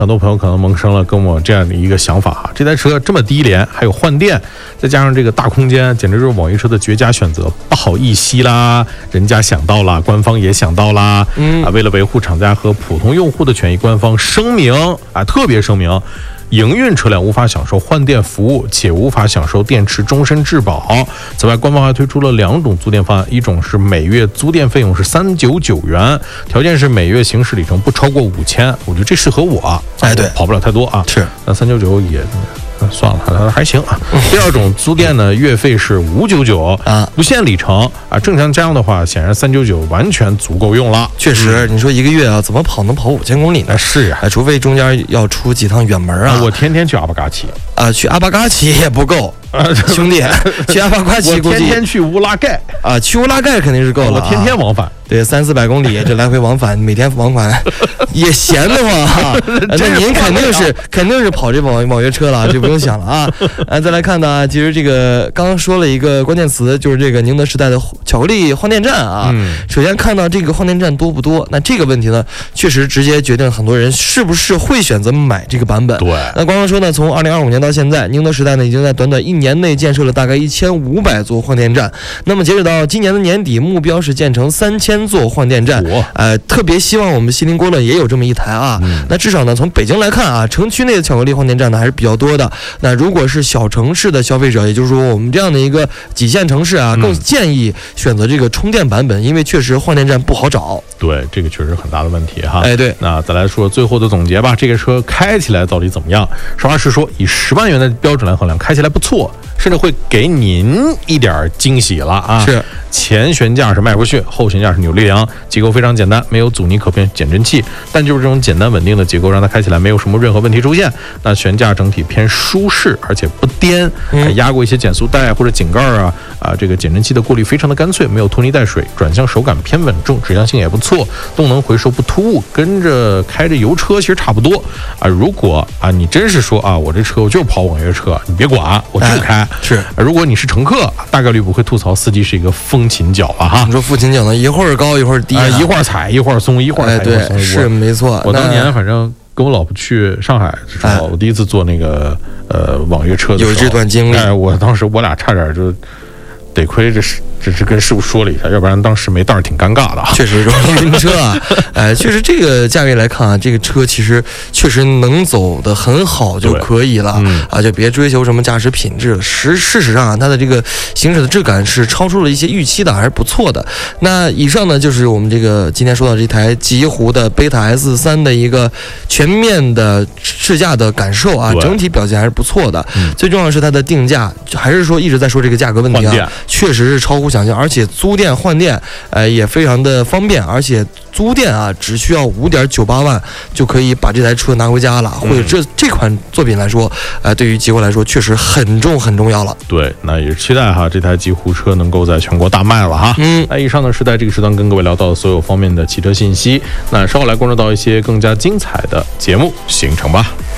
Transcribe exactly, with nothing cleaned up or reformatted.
很多朋友可能萌生了跟我这样的一个想法哈，这台车这么低廉，还有换电，再加上这个大空间，简直就是网约车的绝佳选择。不好一吸啦，人家想到了，官方也想到啦，嗯啊，为了维护厂家和普通用户的权益，官方声明啊，特别声明。营运车辆无法享受换电服务，且无法享受电池终身质保。此外，官方还推出了两种租电方案，一种是每月租电费用是三百九十九元，条件是每月行驶里程不超过五千。我觉得这适合我， 哎，对， 跑不了太多啊。 是， 那三九九也。算了，还行啊。第二种租电呢，月费是五九九啊，无限里程啊。正常家用的话，显然三九九完全足够用了。 确实，嗯、你说一个月啊，怎么跑能跑五千公里呢？ 是啊， 除非中间要出几趟远门啊。 我天天去阿巴嘎奇啊，去阿巴嘎奇也不够。兄弟，去阿巴嘎奇估计天天去乌拉盖啊，去乌拉盖肯定是够了、啊。 我天天往返， 对，三四百公里，这来回往返，每天往返也闲得慌哈。那您肯定是肯定是跑这网网约车了，这不用想了啊。啊，再来看呢，其实这个刚刚说了一个关键词，就是这个宁德时代的巧克力换电站啊。嗯、首先看到这个换电站多不多，那这个问题呢，确实直接决定很多人是不是会选择买这个版本。 对， 那刚刚说呢，从二零二五年到现在，宁德时代呢已经在短短一年内建设了大概一千五百座换电站。那么截止到今年的年底，目标是建成三千座换电站。呃，特别希望我们锡林郭勒也有这么一台啊。嗯、那至少呢，从北京来看啊，城区内的巧克力换电站呢还是比较多的。那如果是小城市的消费者，也就是说我们这样的一个几线城市啊，更建议选择这个充电版本，因为确实换电站不好找。 对，这个确实很大的问题哈。 哎，对。 那再来说最后的总结吧，这个车开起来到底怎么样？实话实说，以十万元的标准来衡量，开起来不错，甚至会给您一点惊喜了啊！ 是， 前悬架是麦弗逊，后悬架是扭力梁，结构非常简单，没有阻尼可变减震器，但就是这种简单稳定的结构，让它开起来没有什么任何问题出现。那悬架整体偏舒适，而且不颠，还压过一些减速带或者井盖啊啊，这个减震器的过滤非常的干脆，没有拖泥带水，转向手感偏稳重，指向性也不错，动能回收不突兀，跟着开着油车其实差不多啊。如果啊你真是说啊我这车我就是跑网约车，你别管，我就开。 哎、是， 如果你是乘客，大概率不会吐槽司机是一个风琴脚了哈。 你说风琴脚呢，一会儿高一会儿低、啊呃，一会儿踩一会儿松，一会儿踩、哎、一会儿松。 是没错。 我当年反正跟我老婆去上海的时候，哎、我第一次坐那个呃网约车的时候， 有这段经历。 哎，我当时我俩差点就得亏这是。只是跟师傅说了一下，要不然当时没道儿挺尴尬的啊。 确实容易晕车啊，哎，确实这个价位来看啊，这个车其实确实能走得很好就可以了、嗯、啊，就别追求什么驾驶品质了。实事实上啊，它的这个行驶的质感是超出了一些预期的，还是不错的。那以上呢，就是我们这个今天说到这台极狐的贝塔 S 三的一个全面的试驾的感受啊，整体表现还是不错的。嗯、最重要的是它的定价，还是说一直在说这个价格问题啊，确实是超乎想象，而且租电换电，呃，也非常的方便，而且租电啊，只需要五点九八万就可以把这台车拿回家了。或者这这款作品来说，呃，对于极狐来说确实很重很重要了。 对，那也是期待哈，这台极狐车能够在全国大卖了哈。嗯，那以上呢是在这个时段跟各位聊到的所有方面的汽车信息。那稍后来关注到一些更加精彩的节目行程吧。